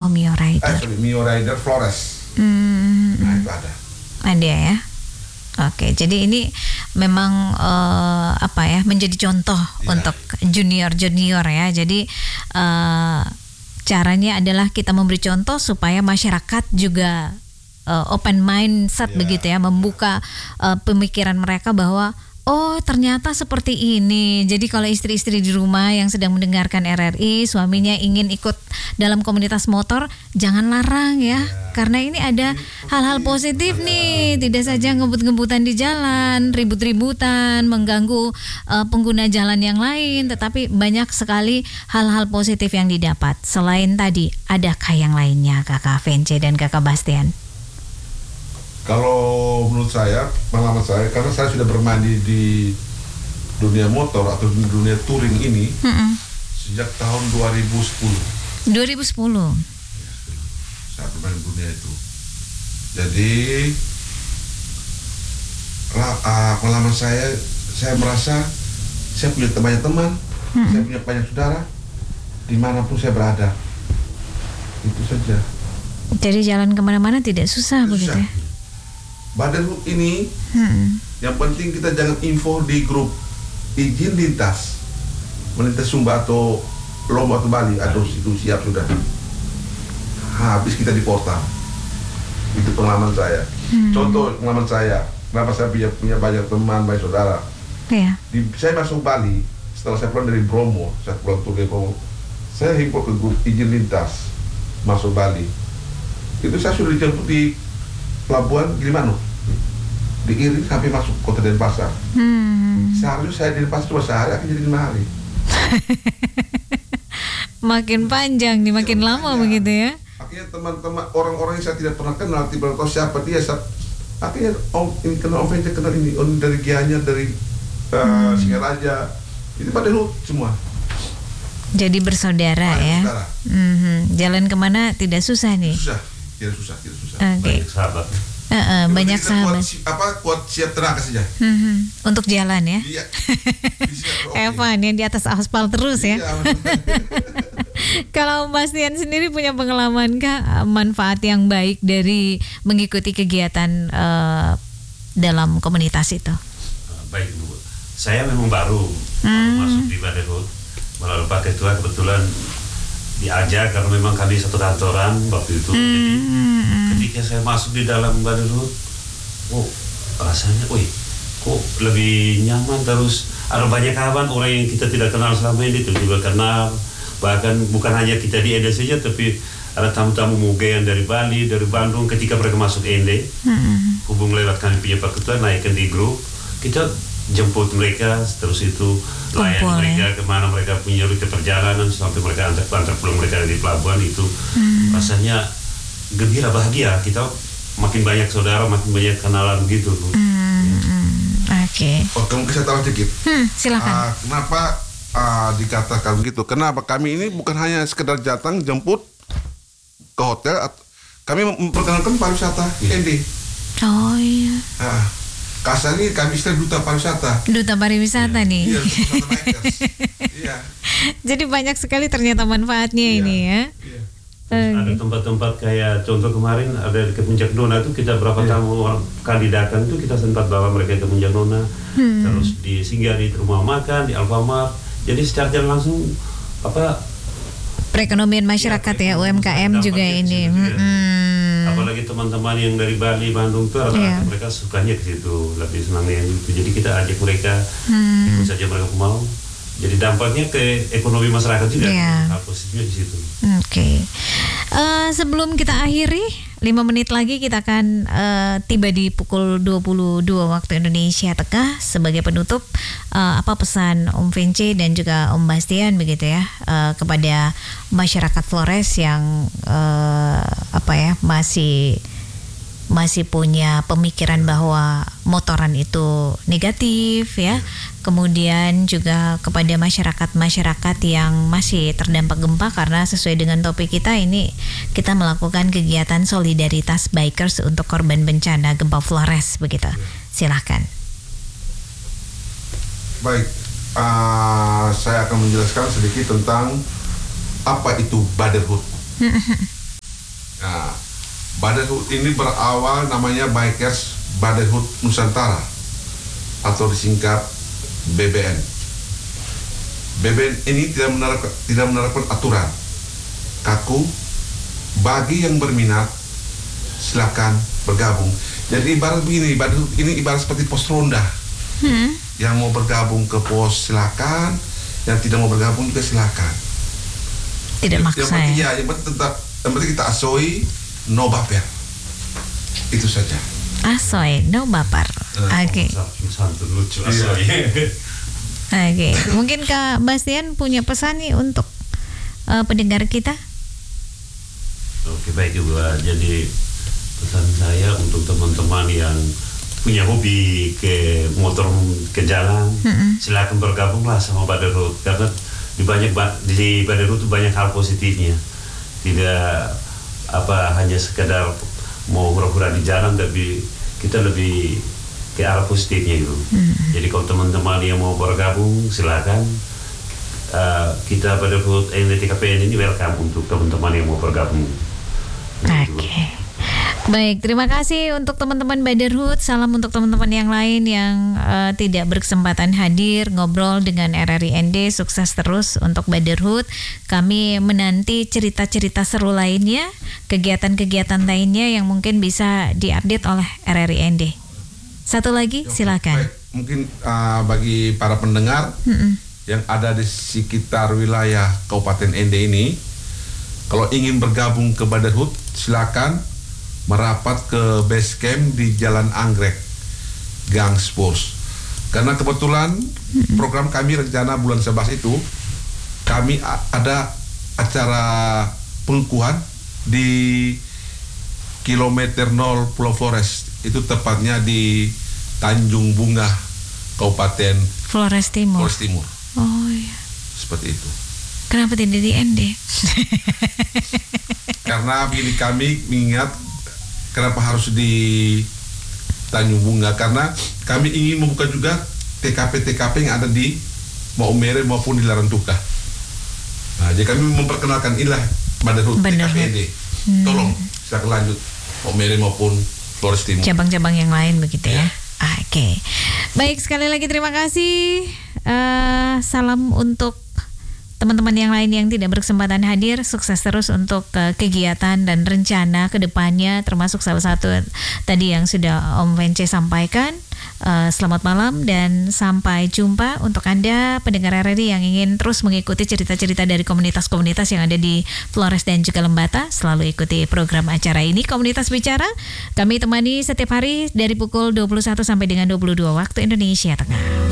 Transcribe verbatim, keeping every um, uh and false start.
Mio Rider. Eh, sorry, Mio Rider Flores. Hmm. Nah itu ada. Ada ya. Oke, jadi ini memang uh, apa ya menjadi contoh ya. Untuk junior-junior ya. Jadi uh, caranya adalah kita memberi contoh supaya masyarakat juga uh, open mindset ya. Begitu ya, membuka uh, pemikiran mereka bahwa oh ternyata seperti ini. Jadi kalau istri-istri di rumah yang sedang mendengarkan R R I, suaminya ingin ikut dalam komunitas motor, jangan larang ya, ya. Karena ini ada hal-hal positif nih, tidak saja ngebut-ngebutan di jalan, ribut-ributan, mengganggu uh, pengguna jalan yang lain, tetapi banyak sekali hal-hal positif yang didapat. Selain tadi, adakah yang lainnya Kakak Vence dan Kakak Bastian? Kalau menurut saya, pengalaman saya, karena saya sudah bermain di, di dunia motor atau di dunia touring ini mm-mm. sejak tahun dua ribu sepuluh. dua ribu sepuluh. Saya bermain di dunia itu. Jadi uh, pengalaman saya, saya merasa saya punya banyak teman, mm-hmm. saya punya banyak saudara, dimanapun saya berada. Itu saja. Jadi jalan kemana-mana tidak susah, susah. Begitu ya? Badan ini hmm. yang penting kita jangan info di grup izin lintas melintas Sumba atau Lombok atau Bali atau situ siap sudah habis kita di portal. Itu pengalaman saya. hmm. Contoh pengalaman saya, kenapa saya punya, punya banyak teman, banyak saudara. Yeah. Di, saya masuk Bali setelah saya pulang dari Bromo, saya pulang tur dari Bromo, saya himpun ke grup izin lintas masuk Bali. Itu saya sudah dijemput di Pelabuhan Gilimanuk, diiring sampai masuk kota Denpasar. Hmm. Seharusnya saya di Denpasar cuma sehari, akan jadi lima hari. Makin panjang nih, makin ya, lama begitu ya. Akhirnya teman-teman orang-orang yang saya tidak pernah kenal, tidak tahu siapa dia. Saya, akhirnya om ini kenal, om Vence kenal ini, om dari Gianyar, dari uh, hmm. Singaraja, itu pada lu semua. Jadi bersaudara ya. Mm-hmm. Jalan kemana tidak susah nih. Susah. Tidak susah, tidak susah. Okay. Banyak sahabat. Uh, uh, banyak sahabat. Kuat, apa kuat siap tenaga saja. Mm-hmm. Untuk jalan ya. Iya. Evan yang di atas aspal terus ya. Iya, kalau Bastian sendiri punya pengalaman kah manfaat yang baik dari mengikuti kegiatan uh, dalam komunitas itu? Uh, baik Bu. Saya memang baru hmm. masuk di Baderhut melalui Pak Ketua, kebetulan diajak karena memang kami satu kantoran waktu itu. Mm-hmm. Jadi ketika saya masuk di dalam Baderhut, oh rasanya, wih, kok lebih nyaman, terus ada banyak kawan orang yang kita tidak kenal selama ini itu juga kenal, bahkan bukan hanya kita di Ende saja, tapi ada tamu-tamu Mugean dari Bali, dari Bandung. Ketika mereka masuk Ende, mm-hmm. hubung lewat kami punya Pak Ketua, naikkan di grup, kita jemput mereka, terus itu layan Kumpul, mereka ya? Kemana mereka punya rute perjalanan sampai mereka antar-antar pulang mereka di pelabuhan itu. hmm. Rasanya gembira, bahagia, kita makin banyak saudara, makin banyak kenalan gitu. hmm. ya. Oke. Okay. Oke, mungkin saya tahu sedikit. hmm, silakan. Uh, kenapa uh, dikatakan begitu? Kenapa kami ini bukan hanya sekedar datang jemput ke hotel, atau kami memperkenalkan pariwisata Ende. Oh iya. Uh, Kasar ini kami istilah duta pariwisata. Duta pariwisata ya. Nih. Iya, duta bikers. Iya. Jadi banyak sekali ternyata manfaatnya iya. Ini ya. Iya. Terus ada tempat-tempat kayak contoh kemarin ada di Puncak Nona itu kita berapa iya. tamu orang kandidatkan itu kita sempat bawa mereka ke Puncak Nona. Hmm. Terus di singgah di rumah makan di Alfamart. Jadi secara langsung apa perekonomian masyarakat ya, ya U M K M juga ini. Hmm. Apalagi teman-teman yang dari Bali, Bandung tuh yeah. mereka sukanya ke situ, lebih senangnya gitu. Jadi kita ajak mereka, hmm. ikut saja mereka mau. Jadi dampaknya ke ekonomi masyarakat juga, yeah. hal positifnya di situ. Oke. Okay. Uh, sebelum kita akhiri, lima menit lagi kita akan uh, tiba di pukul dua puluh dua waktu Indonesia Tengah. Sebagai penutup, uh, apa pesan Om Vence dan juga Om Bastian begitu ya uh, kepada masyarakat Flores yang uh, apa ya masih masih punya pemikiran bahwa motoran itu negatif ya. Kemudian juga kepada masyarakat-masyarakat yang masih terdampak gempa, karena sesuai dengan topik kita ini kita melakukan kegiatan solidaritas bikers untuk korban bencana gempa Flores begitu. Silahkan. Baik, uh, saya akan menjelaskan sedikit tentang apa itu Baderhut. Nah, Brotherhood ini berawal namanya Bikers Brotherhood Nusantara atau disingkat B B N. B B N ini tidak menerapkan, tidak menerapkan aturan kaku. Bagi yang berminat silakan bergabung. Jadi ibarat begini, ini ibarat seperti pos ronda. Hmm. Yang mau bergabung ke pos silakan, yang tidak mau bergabung juga silakan. Tidak maksa. Yang penting ya, yang penting tetap, yang penting kita asoi, no baper. Itu saja. Asoy, no baper. Oke. Santun lucu asoy. Oke, mungkin Kak Bastian punya pesan nih untuk uh, pendengar kita. Oke, baik juga. Jadi pesan saya untuk teman-teman yang punya hobi ke motor ke jalan, mm-hmm. silakan bergabunglah sama Brotherhood, karena di banyak di Brotherhood itu banyak hal positifnya. Tidak apa hanya sekedar mau hura-hura di jalan, tapi kita lebih ke arah positifnya itu. Mm-hmm. Jadi kalau teman-teman yang mau bergabung silakan. Uh, kita Brotherhood N D T K P N ini welcome untuk teman-teman yang mau bergabung. Oke, okay. Baik, terima kasih untuk teman-teman Brotherhood. Salam untuk teman-teman yang lain yang uh, tidak berkesempatan hadir ngobrol dengan R R I N D. Sukses terus untuk Brotherhood. Kami menanti cerita-cerita seru lainnya, kegiatan-kegiatan lainnya yang mungkin bisa diupdate oleh R R I N D. Satu lagi, silakan. Baik, mungkin uh, bagi para pendengar Mm-mm. yang ada di sekitar wilayah Kabupaten N D ini, kalau ingin bergabung ke Brotherhood, silakan merapat ke base camp di Jalan Anggrek, Gang Spurs. Karena kebetulan program kami rencana bulan sebelas itu, kami ada acara pengukuhan di kilometer nol Pulau Flores. Itu tepatnya di Tanjung Bunga, Kabupaten Flores Timur. Flores Timur. Oh iya. Seperti itu. Kenapa tidak di N D? Karena begini, kami mengingat kenapa harus di Tanjung Bunga, karena kami ingin membuka juga T K P-T K P yang ada di Maumere maupun di Larantuka. Nah, jadi kami memperkenalkan inilah Brotherhood T K P N D. Hmm. Tolong silakan lanjut Maumere maupun Flores Timur. Cabang-cabang yang lain begitu ya. Ya. Oke, okay. Baik, sekali lagi terima kasih. Uh, salam untuk teman-teman yang lain yang tidak berkesempatan hadir. Sukses terus untuk uh, kegiatan dan rencana ke depannya, termasuk salah satu tadi yang sudah Om Vence sampaikan. Uh, selamat malam dan sampai jumpa untuk Anda pendengar R R I yang ingin terus mengikuti cerita-cerita dari komunitas-komunitas yang ada di Flores dan juga Lembata. Selalu ikuti program acara ini, Komunitas Bicara. Kami temani setiap hari dari pukul dua puluh satu sampai dengan dua puluh dua waktu Indonesia Tengah.